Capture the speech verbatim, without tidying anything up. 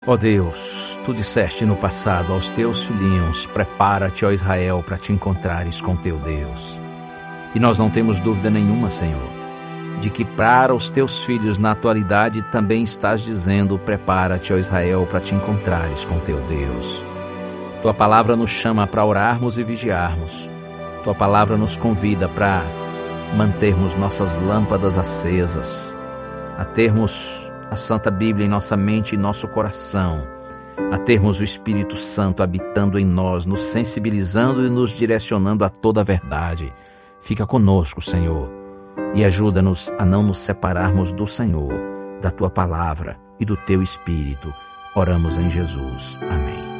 Ó Deus, tu disseste no passado aos teus filhinhos: prepara-te, ó Israel, para te encontrares com teu Deus. E nós não temos dúvida nenhuma, Senhor, de que para os teus filhos na atualidade também estás dizendo: prepara-te, ó Israel, para te encontrares com teu Deus. Tua palavra nos chama para orarmos e vigiarmos. Tua palavra nos convida para mantermos nossas lâmpadas acesas, a termos a Santa Bíblia em nossa mente e nosso coração, a termos o Espírito Santo habitando em nós, nos sensibilizando e nos direcionando a toda a verdade. Fica conosco, Senhor, e ajuda-nos a não nos separarmos do Senhor, da Tua palavra e do Teu Espírito. Oramos em Jesus. Amém.